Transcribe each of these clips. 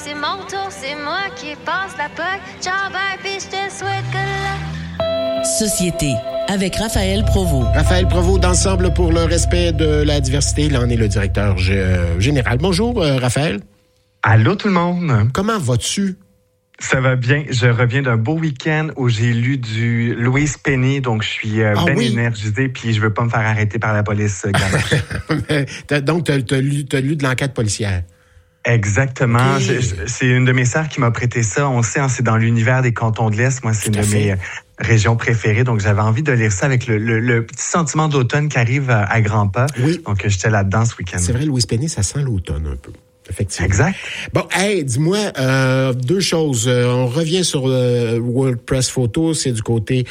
c'est mon tour, c'est moi qui passe la POC. Ciao, bye, puis je te souhaite que la... Société, avec Raphaël Provost. Raphaël Provost d'Ensemble pour le respect de la diversité. Il en est le directeur général. Bonjour, Raphaël. Allô tout le monde. Comment vas-tu? Ça va bien. Je reviens d'un beau week-end où j'ai lu du Louise Penny, donc je suis énergisé, puis je veux pas me faire arrêter par la police. Donc, t'as lu de l'enquête policière. Exactement. Okay. C'est une de mes sœurs qui m'a prêté ça. On sait, c'est dans l'univers des cantons de l'Est. Moi, c'est une de mes régions préférées. Donc, j'avais envie de lire ça avec le petit sentiment d'automne qui arrive à grands pas. Oui. Donc, j'étais là-dedans ce week-end. C'est vrai, Louise Penny, ça sent l'automne un peu. Effectivement. Exact. Bon, hey, dis-moi deux choses. On revient sur World Press Photo. C'est du côté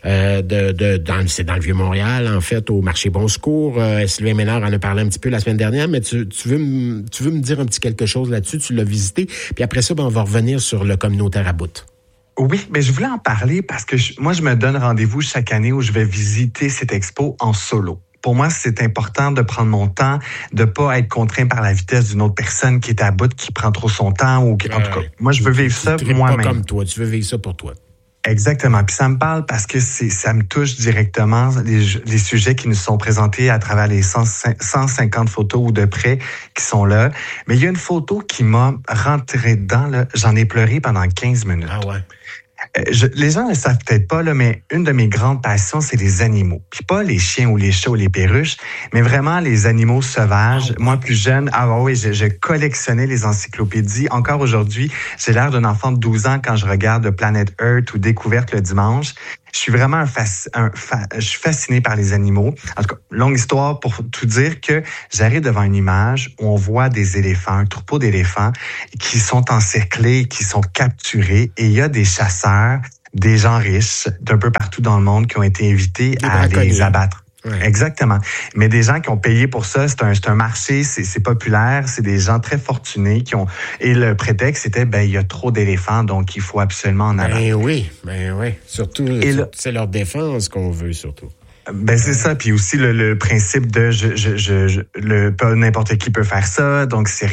c'est dans le Vieux-Montréal, en fait, au marché Bon Secours. Sylvain Ménard en a parlé un petit peu la semaine dernière, mais tu veux me dire un petit quelque chose là-dessus? Tu l'as visité. Puis après ça, on va revenir sur le communautaire à bout. Oui, mais je voulais en parler parce que moi, je me donne rendez-vous chaque année où je vais visiter cette expo en solo. Pour moi, c'est important de prendre mon temps, de pas être contraint par la vitesse d'une autre personne qui est à bout, qui prend trop son temps. En tout cas, moi, je veux vivre ça moi-même. Pas comme toi, tu veux vivre ça pour toi. Exactement. Puis ça me parle parce que ça me touche directement les sujets qui nous sont présentés à travers les 150 photos ou de près qui sont là. Mais il y a une photo qui m'a rentré dedans, là. J'en ai pleuré pendant 15 minutes. Ah ouais. Les gens ne le savent peut-être pas, là, mais une de mes grandes passions, c'est les animaux. Puis pas les chiens ou les chats ou les perruches, mais vraiment les animaux sauvages. Oh. Moi, plus jeune, je collectionnais les encyclopédies. Encore aujourd'hui, j'ai l'air d'un enfant de 12 ans quand je regarde Planet Earth ou Découverte le dimanche. Je suis vraiment je suis fasciné par les animaux. En tout cas, longue histoire pour tout dire que j'arrive devant une image où on voit des éléphants, un troupeau d'éléphants qui sont encerclés, qui sont capturés, et il y a des chasseurs, des gens riches d'un peu partout dans le monde qui ont été invités à les abattre. Ouais. Exactement. Mais des gens qui ont payé pour ça, c'est un marché, c'est populaire, c'est des gens très fortunés qui ont, et le prétexte c'était, il y a trop d'éléphants, donc il faut absolument en abattre. Ben oui. Surtout, c'est leur défense qu'on veut, surtout. C'est ça, puis aussi le principe de pas n'importe qui peut faire ça, donc c'est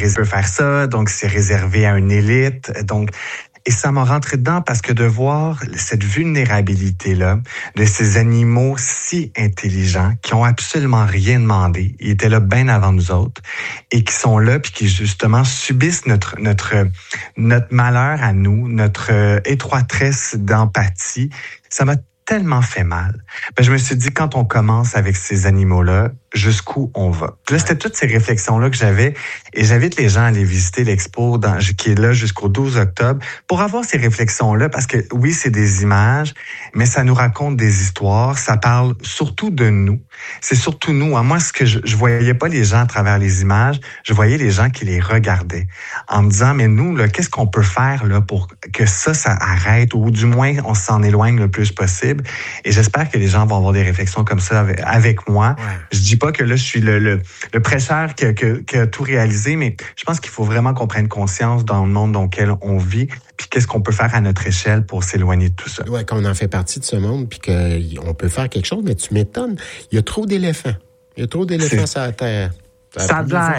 réservé à une élite, donc. Et ça m'a rentré dedans parce que de voir cette vulnérabilité-là de ces animaux si intelligents qui ont absolument rien demandé, ils étaient là bien avant nous autres, et qui sont là puis qui justement subissent notre malheur à nous, notre étroitesse d'empathie, ça m'a tellement fait mal. Je me suis dit, quand on commence avec ces animaux-là, jusqu'où on va? Puis là, c'était toutes ces réflexions-là que j'avais, et j'invite les gens à aller visiter l'expo qui est là jusqu'au 12 octobre pour avoir ces réflexions-là, parce que oui, c'est des images, mais ça nous raconte des histoires, ça parle surtout de nous. C'est surtout nous. Moi, ce que je voyais pas les gens à travers les images, je voyais les gens qui les regardaient en me disant, mais nous, là, qu'est-ce qu'on peut faire là pour que ça arrête, ou du moins, on s'en éloigne le plus possible. Et j'espère que les gens vont avoir des réflexions comme ça avec moi. Ouais. Je dis pas que là, je suis le prêcheur qui a tout réalisé, mais je pense qu'il faut vraiment qu'on prenne conscience dans le monde dans lequel on vit, puis qu'est-ce qu'on peut faire à notre échelle pour s'éloigner de tout ça. Ouais, qu'on en fait partie de ce monde, puis qu'on peut faire quelque chose, mais tu m'étonnes. Il y a trop d'éléphants. Il y a trop d'éléphants sur la Terre. Ça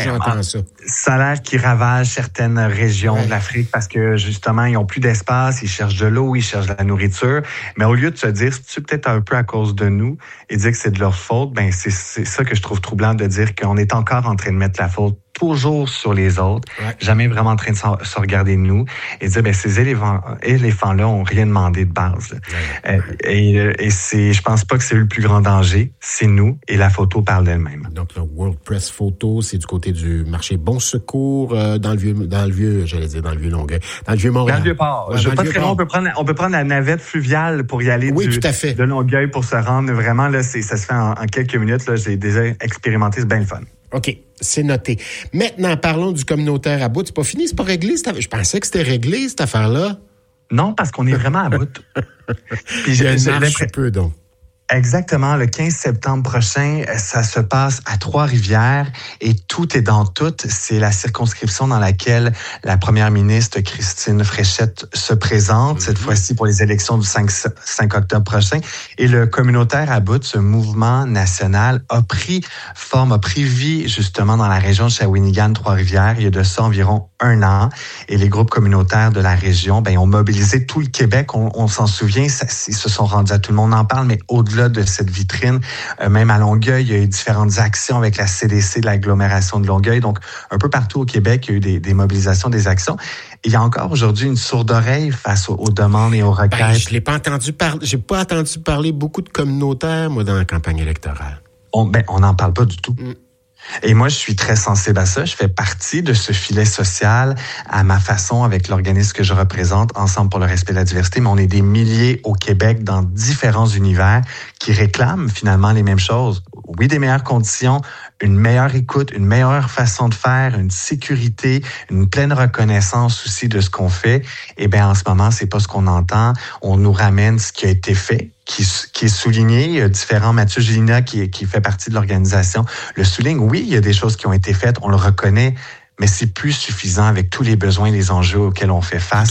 a l'air qu'ils ravagent certaines régions de l'Afrique parce que, justement, ils ont plus d'espace, ils cherchent de l'eau, ils cherchent de la nourriture. Mais au lieu de se dire, c'est peut-être un peu à cause de nous, et dire que c'est de leur faute, c'est ça que je trouve troublant, de dire qu'on est encore en train de mettre la faute toujours sur les autres, jamais vraiment en train de se regarder nous, et dire, ces éléphants-là ont rien demandé de base. Et je pense pas que c'est eux le plus grand danger, c'est nous, et la photo parle d'elle-même. Donc, le World Press Photo, c'est du côté du marché Bon Secours, dans le vieux Longueuil, dans le vieux Montréal. Dans le vieux port. Pas très loin, on peut prendre la navette fluviale pour y aller tout à fait. De Longueuil pour se rendre. Vraiment, là, ça se fait en quelques minutes, là, j'ai déjà expérimenté, c'est bien le fun. OK, c'est noté. Maintenant, parlons du communautaire à bout. C'est pas fini, c'est pas réglé. Je pensais que c'était réglé, cette affaire-là. Non, parce qu'on est vraiment à bout. Puis il marche un peu, donc. Exactement, le 15 septembre prochain, ça se passe à Trois-Rivières et tout est dans tout. C'est la circonscription dans laquelle la première ministre Christine Fréchette se présente, cette fois-ci pour les élections du 5 octobre prochain. Et le communautaire à bout, ce mouvement national, a pris vie justement dans la région de Shawinigan, Trois-Rivières, il y a de ça environ 1 an. Et les groupes communautaires de la région ont mobilisé tout le Québec. On s'en souvient, ils se sont rendus à tout le monde en parle, mais au-delà de cette vitrine, même à Longueuil, il y a eu différentes actions avec la CDC de l'agglomération de Longueuil. Donc, un peu partout au Québec, il y a eu des mobilisations, des actions. Et il y a encore aujourd'hui une sourde oreille face aux demandes et aux requêtes. Je l'ai pas entendu parler. J'ai pas entendu parler beaucoup de communautaires, moi, dans la campagne électorale. On n'en parle pas du tout. Et moi, je suis très sensible à ça. Je fais partie de ce filet social à ma façon avec l'organisme que je représente, Ensemble pour le respect de la diversité. Mais on est des milliers au Québec dans différents univers qui réclament finalement les mêmes choses. Oui, des meilleures conditions, une meilleure écoute, une meilleure façon de faire, une sécurité, une pleine reconnaissance aussi de ce qu'on fait. Eh bien, en ce moment, c'est pas ce qu'on entend. On nous ramène ce qui a été fait, qui est souligné. Il y a différents, Mathieu Gélina, qui fait partie de l'organisation, le souligne. Oui, il y a des choses qui ont été faites, on le reconnaît, mais c'est plus suffisant avec tous les besoins et les enjeux auxquels on fait face.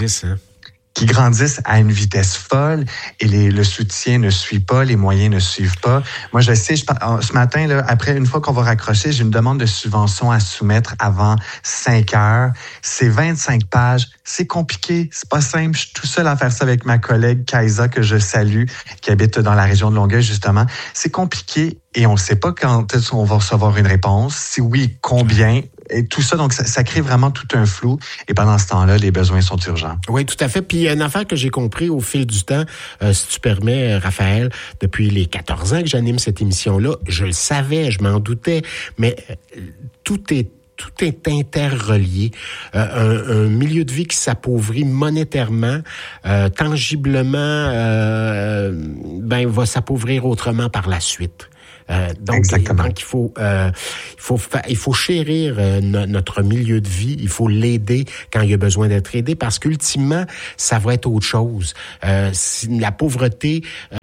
Qui grandissent à une vitesse folle et le soutien ne suit pas, les moyens ne suivent pas. Moi, je sais, ce matin, là, après, une fois qu'on va raccrocher, j'ai une demande de subvention à soumettre avant 5 heures. C'est 25 pages. C'est compliqué. C'est pas simple. Je suis tout seul à faire ça avec ma collègue Kaisa, que je salue, qui habite dans la région de Longueuil, justement. C'est compliqué et on ne sait pas quand est-ce qu'on va recevoir une réponse. Si oui, combien? Et tout ça, donc ça crée vraiment tout un flou. Et pendant ce temps-là, les besoins sont urgents. Oui, tout à fait. Puis une affaire que j'ai compris au fil du temps, si tu permets, Raphaël, depuis les 14 ans que j'anime cette émission-là, je le savais, je m'en doutais, mais tout est interrelié. Un milieu de vie qui s'appauvrit monétairement, tangiblement, va s'appauvrir autrement par la suite. Donc il faut chérir notre milieu de vie, il faut l'aider quand il y a besoin d'être aidé, parce qu'ultimement ça va être autre chose. La pauvreté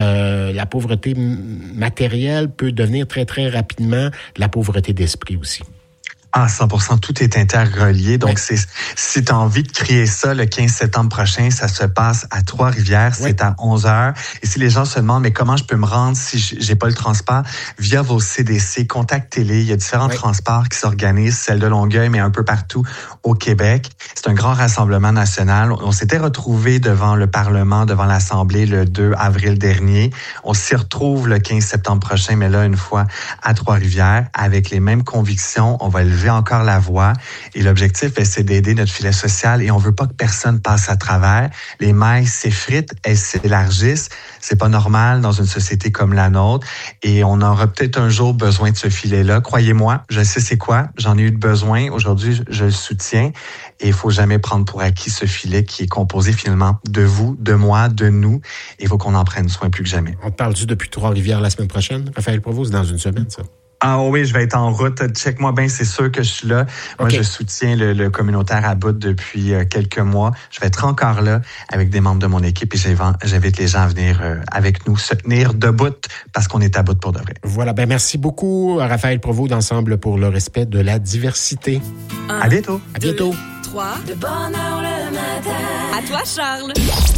matérielle peut devenir très très rapidement de la pauvreté d'esprit aussi. 100%, tout est interrelié. Donc, si tu as envie de créer ça le 15 septembre prochain, ça se passe à Trois-Rivières, c'est à 11h. Et si les gens se demandent, mais comment je peux me rendre si j'ai pas le transport? Via vos CDC, contactez-les. Il y a différents transports qui s'organisent, celle de Longueuil, mais un peu partout au Québec. C'est un grand rassemblement national. On s'était retrouvés devant le Parlement, devant l'Assemblée le 2 avril dernier. On s'y retrouve le 15 septembre prochain, mais là, une fois à Trois-Rivières, avec les mêmes convictions. On va élever encore la voix. Et l'objectif, c'est d'aider notre filet social et on veut pas que personne passe à travers. Les mailles s'effritent, elles s'élargissent. C'est pas normal dans une société comme la nôtre. Et on aura peut-être un jour besoin de ce filet-là. Croyez-moi, je sais c'est quoi. J'en ai eu de besoin. Aujourd'hui, je le soutiens. Et il faut jamais prendre pour acquis ce filet qui est composé finalement de vous, de moi, de nous. Et il faut qu'on en prenne soin plus que jamais. On te parle-tu depuis Trois-Rivières la semaine prochaine? Raphaël Provost, c'est dans une semaine, ça? Ah oui, je vais être en route. Check-moi bien, c'est sûr que je suis là. Moi, je soutiens le communautaire à bout depuis quelques mois. Je vais être encore là avec des membres de mon équipe et j'invite les gens à venir avec nous, se tenir debout parce qu'on est à bout pour de vrai. Voilà, merci beaucoup, Raphaël Provost d'Ensemble pour le respect de la diversité. À bientôt. À bientôt. 3, de bonne heure le matin. À toi, Charles.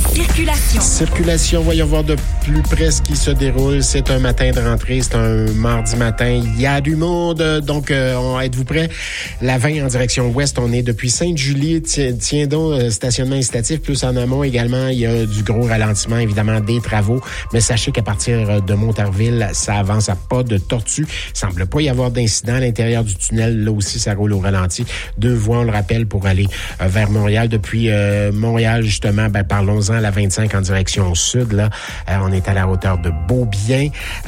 Circulation, voyons voir de plus près ce qui se déroule. C'est un matin de rentrée, c'est un mardi matin. Il y a du monde, donc êtes-vous prêts? La 20 en direction ouest, on est depuis Sainte-Julie. Tiens donc, stationnement incitatif, plus en amont également, il y a du gros ralentissement, évidemment, des travaux. Mais sachez qu'à partir de Montarville, ça avance à pas de tortue. Il semble pas y avoir d'incident à l'intérieur du tunnel. Là aussi, ça roule au ralenti. 2 voies, on le rappelle, pour aller vers Montréal. Depuis Montréal, justement, parlons-en, la 25 en direction sud, là, on est à la hauteur de Beaubien.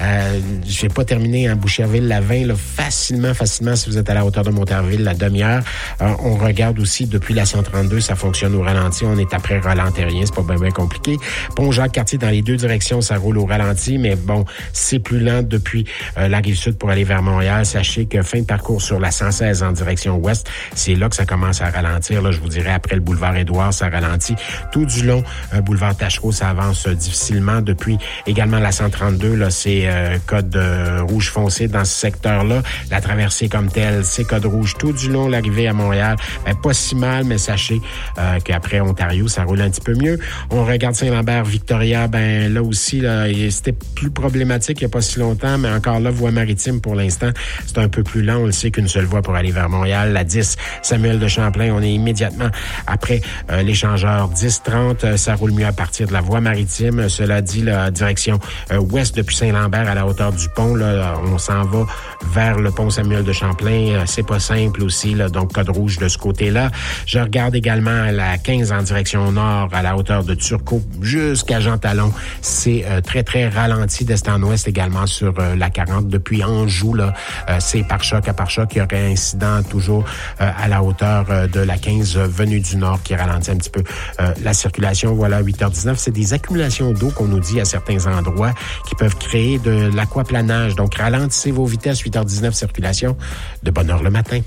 Je vais pas terminer en Boucherville, la 20, là, facilement, si vous êtes à la hauteur de Montarville, la demi-heure. On regarde aussi depuis la 132, ça fonctionne au ralenti. On est après Ralentérien, c'est pas bien compliqué. Pont-Jacques-Cartier, dans les 2 directions, ça roule au ralenti, mais bon, c'est plus lent depuis la Rive-Sud pour aller vers Montréal. Sachez que fin de parcours sur la 116 en direction ouest, c'est là que ça commence à ralentir. ralentir. Là, je vous dirais, après le boulevard Édouard, ça ralentit. Tout du long, boulevard Tachereau, ça avance difficilement. Depuis également la 132, là, c'est code rouge foncé dans ce secteur-là. La traversée comme telle, c'est code rouge tout du long. L'arrivée à Montréal, pas si mal, mais sachez qu'après Ontario, ça roule un petit peu mieux. On regarde Saint-Lambert, Victoria, là aussi, là, c'était plus problématique il n'y a pas si longtemps, mais encore là, voie maritime pour l'instant, c'est un peu plus lent. On le sait qu'une seule voie pour aller vers Montréal. La 10, Samuel de Champlain, on est immédiatement après l'échangeur 10-30. Ça roule mieux à partir de la voie maritime. Cela dit, la direction ouest depuis Saint-Lambert à la hauteur du pont, là, on s'en va vers le pont Samuel de Champlain. C'est pas simple aussi, là, donc code rouge de ce côté-là. Je regarde également la 15 en direction nord à la hauteur de Turcot jusqu'à Jean-Talon. C'est très, très ralenti d'est en ouest également sur la 40 depuis Anjou. Là, c'est par choc à par choc. Il y aurait un incident toujours à la hauteur de la 15 venue du nord qui ralentit un petit peu la circulation. Voilà, 8h19. C'est des accumulations d'eau qu'on nous dit à certains endroits qui peuvent créer de l'aquaplanage. Donc, ralentissez vos vitesses. 8h19, circulation. De bonne heure le matin.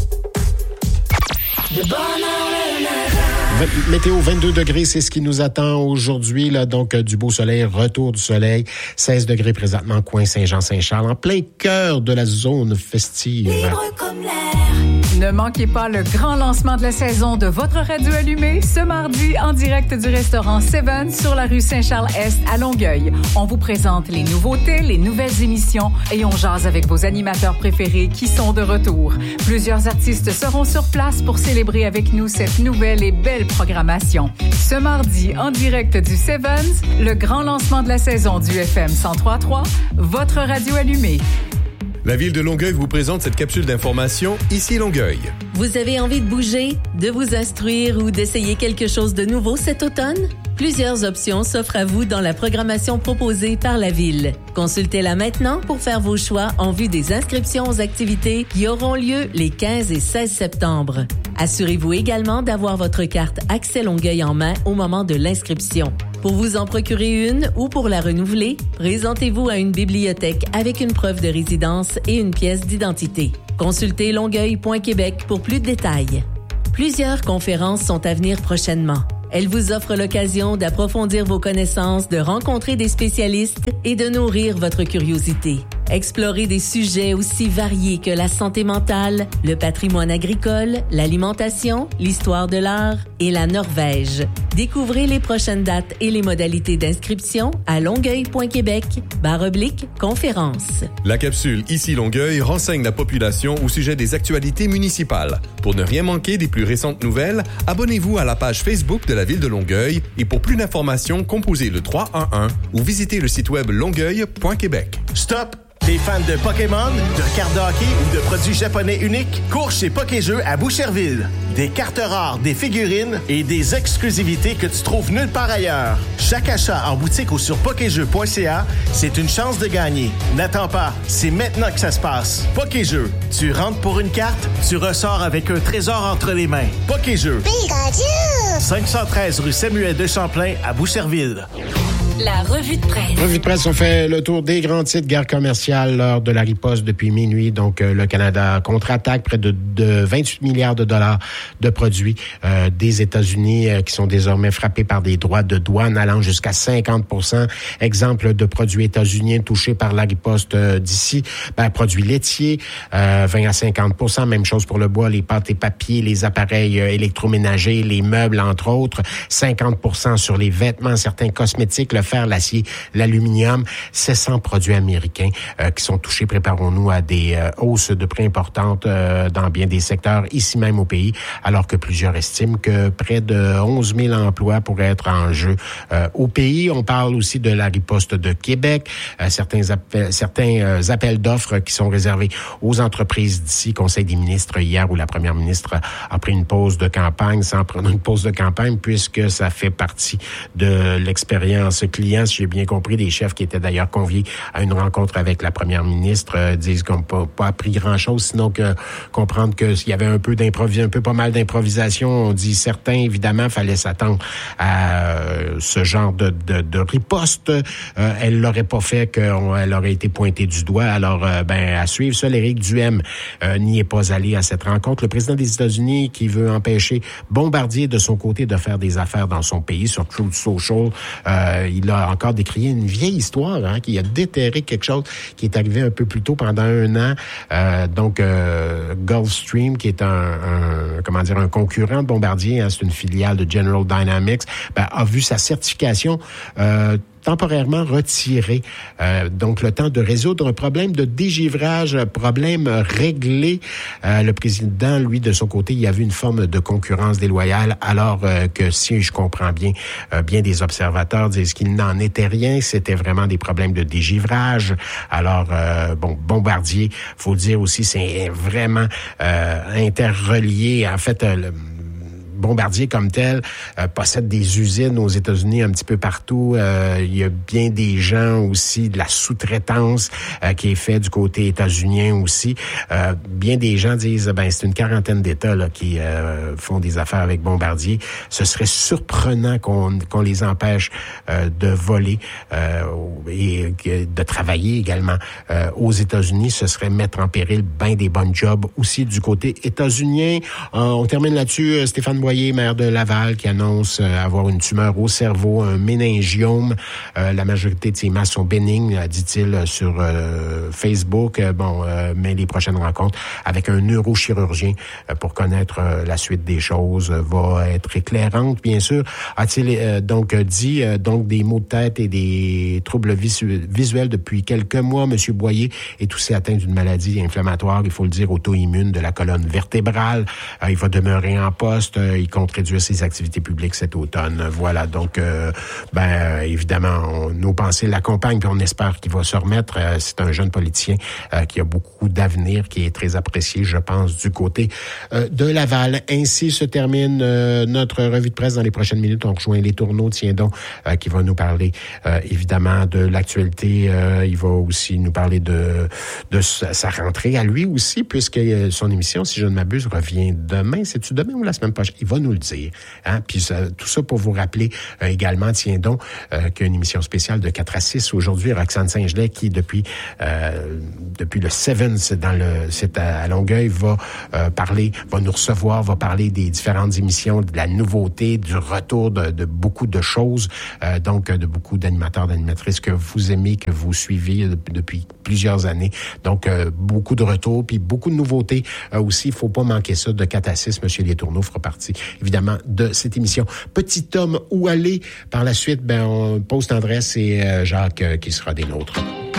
De bonne heure le matin. Météo 22 degrés, c'est ce qui nous attend aujourd'hui. Là, donc, du beau soleil, retour du soleil. 16 degrés présentement, coin Saint-Jean-Saint-Charles, en plein cœur de la zone festive. Libre comme l'air. Ne manquez pas le grand lancement de la saison de votre radio allumée ce mardi en direct du restaurant Seven sur la rue Saint-Charles-Est à Longueuil. On vous présente les nouveautés, les nouvelles émissions et on jase avec vos animateurs préférés qui sont de retour. Plusieurs artistes seront sur place pour célébrer avec nous cette nouvelle et belle programmation. Ce mardi, en direct du Sevens, le grand lancement de la saison du FM 103.3, votre radio allumée. La Ville de Longueuil vous présente cette capsule d'information Ici Longueuil. Vous avez envie de bouger, de vous instruire ou d'essayer quelque chose de nouveau cet automne? Plusieurs options s'offrent à vous dans la programmation proposée par la Ville. Consultez-la maintenant pour faire vos choix en vue des inscriptions aux activités qui auront lieu les 15 et 16 septembre. Assurez-vous également d'avoir votre carte Accès Longueuil en main au moment de l'inscription. Pour vous en procurer une ou pour la renouveler, présentez-vous à une bibliothèque avec une preuve de résidence et une pièce d'identité. Consultez longueuil.québec pour plus de détails. Plusieurs conférences sont à venir prochainement. Elles vous offrent l'occasion d'approfondir vos connaissances, de rencontrer des spécialistes et de nourrir votre curiosité. Explorez des sujets aussi variés que la santé mentale, le patrimoine agricole, l'alimentation, l'histoire de l'art et la Norvège. Découvrez les prochaines dates et les modalités d'inscription à longueuil.québec/conférence. La capsule Ici Longueuil renseigne la population au sujet des actualités municipales. Pour ne rien manquer des plus récentes nouvelles, abonnez-vous à la page Facebook de la Ville de Longueuil et pour plus d'informations, composez le 311 ou visitez le site web longueuil.québec. Stop! T'es fan de Pokémon, de cartes de hockey ou de produits japonais uniques? Cours chez Pokéjeux à Boucherville. Des cartes rares, des figurines et des exclusivités que tu trouves nulle part ailleurs. Chaque achat en boutique ou sur pokéjeux.ca, c'est une chance de gagner. N'attends pas, c'est maintenant que ça se passe. Pokéjeux, tu rentres pour une carte, tu ressors avec un trésor entre les mains. Pokéjeux. Pikachu! 513 rue Samuel de Champlain à Boucherville. La revue de presse. Revue de presse, on fait le tour des grands titres guerre commerciale lors de la riposte depuis minuit. Donc, le Canada contre-attaque près de 28 milliards de dollars de produits des États-Unis qui sont désormais frappés par des droits de douane allant jusqu'à 50%. Exemple de produits états-uniens touchés par la riposte d'ici. Produits laitiers, 20 à 50%. Même chose pour le bois, les pâtes et papiers, les appareils électroménagers, les meubles, entre autres. 50% sur les vêtements, certains cosmétiques, le fer, l'acier, l'aluminium, 700 produits américains qui sont touchés. Préparons-nous à des hausses de prix importantes dans bien des secteurs ici même au pays, alors que plusieurs estiment que près de 11 000 emplois pourraient être en jeu au pays. On parle aussi de la riposte de Québec, certains appels d'offres qui sont réservés aux entreprises d'ici. Conseil des ministres hier où la première ministre a pris une pause de campagne sans prendre une pause de campagne puisque ça fait partie de l'expérience clients, si j'ai bien compris, des chefs qui étaient d'ailleurs conviés à une rencontre avec la première ministre, disent qu'on n'a pas appris grand-chose, sinon que comprendre qu'il y avait un peu pas mal d'improvisation. On dit certains, évidemment, fallait s'attendre à ce genre de riposte. Elle l'aurait pas fait, qu'elle aurait été pointée du doigt. Alors, à suivre ça, Éric Duhem n'y est pas allé à cette rencontre. Le président des États-Unis qui veut empêcher Bombardier de son côté de faire des affaires dans son pays sur Truth Social, il a encore décrié une vieille histoire, qui a déterré quelque chose qui est arrivé un peu plus tôt pendant 1 an. Gulfstream, qui est un concurrent de Bombardier, c'est une filiale de General Dynamics, a vu sa certification temporairement retiré. Donc, le temps de résoudre un problème de dégivrage, problème réglé. Le président, lui, de son côté, il y a vu une forme de concurrence déloyale, alors que, si je comprends bien, bien des observateurs disent qu'il n'en était rien, c'était vraiment des problèmes de dégivrage. Alors, Bombardier, faut dire aussi, c'est vraiment interrelié. En fait, Bombardier comme tel possède des usines aux États-Unis un petit peu partout. Il y a bien des gens aussi, de la sous-traitance qui est faite du côté états-unien aussi. Bien des gens disent, c'est une quarantaine d'États qui font des affaires avec Bombardier. Ce serait surprenant qu'on les empêche de voler et de travailler également aux États-Unis. Ce serait mettre en péril bien des bonnes jobs aussi du côté états-unien. On termine là-dessus. Stéphane Boyer, maire de Laval, qui annonce avoir une tumeur au cerveau, un méningiome. La majorité de ces masses sont bénignes, dit-il sur Facebook. Mais les prochaines rencontres avec un neurochirurgien pour connaître la suite des choses va être éclairante, bien sûr. A-t-il donc dit des maux de tête et des troubles visuels depuis quelques mois? Monsieur Boyer est aussi atteint d'une maladie inflammatoire, il faut le dire, auto-immune de la colonne vertébrale. Il va demeurer en poste. Il compte réduire ses activités publiques cet automne. Voilà, donc, évidemment, nos pensées l'accompagnent, puis on espère qu'il va se remettre. C'est un jeune politicien qui a beaucoup d'avenir, qui est très apprécié, je pense, du côté de Laval. Ainsi se termine notre revue de presse. Dans les prochaines minutes, on rejoint Les Tourneaux, tiens donc, qui va nous parler, évidemment, de l'actualité. Il va aussi nous parler de sa rentrée à lui aussi, puisque son émission, si je ne m'abuse, revient demain. C'est-tu demain ou la semaine prochaine? Il va nous le dire. Puis tout ça pour vous rappeler également, tiens donc, qu'il y a une émission spéciale de 4 à 6 aujourd'hui. Roxane Saint-Gelais, qui depuis le Seven, c'est à Longueuil, va nous recevoir, va parler des différentes émissions, de la nouveauté, du retour de beaucoup de choses, donc de beaucoup d'animateurs, d'animatrices que vous aimez, que vous suivez depuis plusieurs années. Donc, beaucoup de retours, puis beaucoup de nouveautés aussi. Il faut pas manquer ça de 4 à 6. Monsieur Les Tourneaux fera partie, évidemment, de cette émission. Petit homme, où aller? Par la suite, on pose Tendresse et Jacques qui sera des nôtres.